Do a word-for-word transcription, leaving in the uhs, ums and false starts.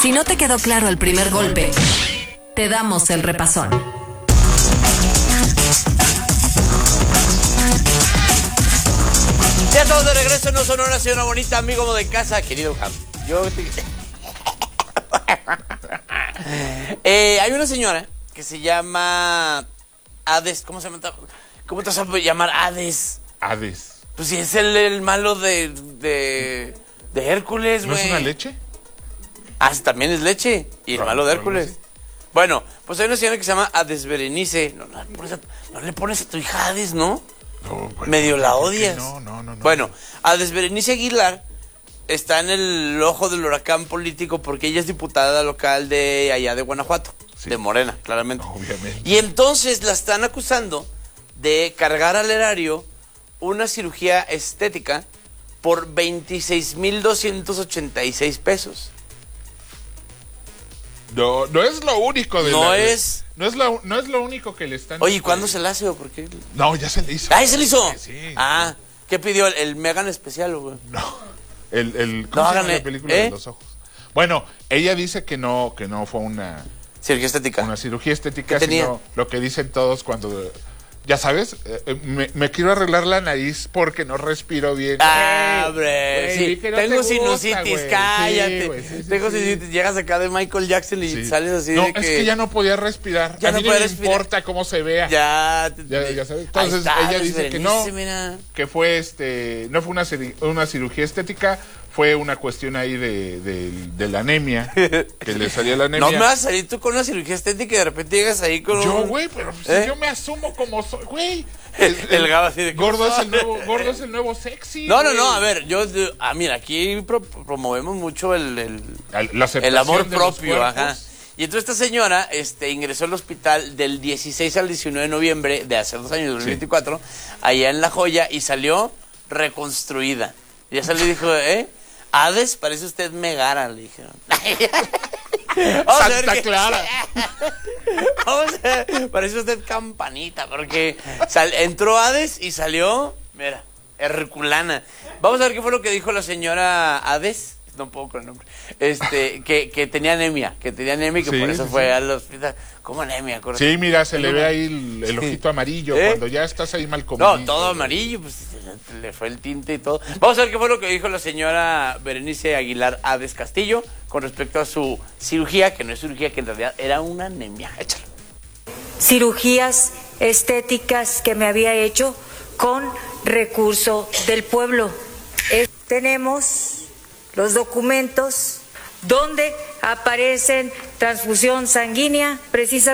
Si no te quedó claro el primer golpe, te damos el repasón. Ya estamos de regreso en No Sonora, señora bonita, amigo de casa, querido Ham. Yo te... eh, hay una señora que se llama Hades. ¿Cómo se llama? ¿Cómo te vas a llamar Hades? Hades. Pues si es el, el malo de, de, de Hércules, güey. ¿No es una leche? Ah, también es leche. Y el No, malo de no, Hércules. no sé. Bueno, pues hay una señora que se llama Hades Berenice. No, no, le pones a, no le pones a tu hija Hades, ¿no? No, bueno, Medio la ¿por qué odias. No, no, no, no. Bueno, Hades Berenice Aguilar está en el ojo del huracán político porque ella es diputada local de allá de Guanajuato, sí. De Morena, claramente. Obviamente. Y entonces la están acusando de cargar al erario una cirugía estética por veintiséis mil doscientos ochenta y seis pesos. No, no es lo único de No la, es... No es, lo, no es lo único que le están... Oye, ¿cuándo se la hace o por qué? No, ya se le hizo. ¿Ah, ya se le hizo? Sí, sí. Ah, ¿qué pidió? ¿El, el Megan especial, güey? No, el... el ¿Cómo No, se llama háganle, la película ¿eh? de los ojos? Bueno, ella dice que no, que no fue una... Cirugía estética. Una cirugía estética, ¿Qué tenía? sino lo que dicen todos cuando... Ya sabes, eh, me, me quiero arreglar la nariz porque no respiro bien. Ah, Ey, hombre, güey, sí. vi que no Tengo te gusta, sinusitis, güey. cállate. Sí, güey, sí, sí, Tengo sí. sinusitis, llegas acá de Michael Jackson y Sí. sales así No, de es que... que ya no podía respirar. Ya a mí no no puede me respirar. importa cómo se vea. Ya, Ya, ya sabes. Ahí Entonces está, ella Hades dice que Berenice, no, mira. que fue este, no fue una, ciri- una cirugía estética, fue una cuestión ahí de, de, de la anemia, que le salía la anemia. No me vas a salir tú con una cirugía estética y de repente llegas ahí con Yo, un... güey, pero si ¿Eh? yo me asumo como soy, güey. El, el Gabo así de... Gordo es el nuevo, gordo es el nuevo sexy. No, no, güey. no, a ver, yo... Ah, mira, aquí pro- promovemos mucho el... el... La aceptación el amor de los propio, cuerpos. ajá. Y entonces esta señora este, ingresó al hospital del dieciséis al diecinueve de noviembre de hace dos años, dos mil veinticuatro, allá en La Joya, y salió reconstruida. Y ya salió y dijo, ¿eh? Hades, parece usted Megara, le dijeron. Vamos a ver Santa qué- Clara. Vamos a ver, parece usted Campanita, porque sal- entró Hades y salió, mira, Herculana. Vamos a ver qué fue lo que dijo la señora Hades. No puedo con el nombre. Este, que, que tenía anemia, que tenía anemia y que Sí, por eso sí, fue sí. al hospital. ¿Cómo anemia? Acuérdate. Sí, mira, se le Tengo ve una- ahí el, el ojito amarillo ¿Eh? cuando ya estás ahí mal comido. No, todo amarillo, pues le fue el tinte y todo. Vamos a ver qué fue lo que dijo la señora Berenice Aguilar Hades Castillo con respecto a su cirugía, que no es cirugía, que en realidad era una anemia. Échalo. Cirugías estéticas que me había hecho con recurso del pueblo. Eh, tenemos los documentos donde aparecen transfusión sanguínea, precisamente.